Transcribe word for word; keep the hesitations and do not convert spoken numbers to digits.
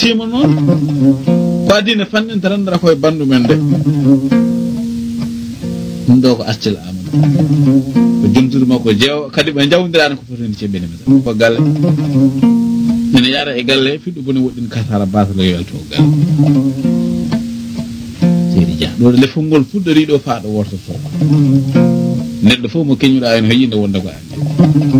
tima noon ko adina fannin tan dara koye bandu men de ɗum ɗo ko accel amadou ko jumtude makko jeew kadi ɓe jawdirani ko fotini cebbini men ko galle ene yara e galle fiɗɗo bone woɗɗin kasara batalo yelto galle seydi dia ɗo lefol ngol fuɗɗori ɗo faa ɗo worto fof neɗɗo fof mo keñuɗa hen hoyinde wonde ko andi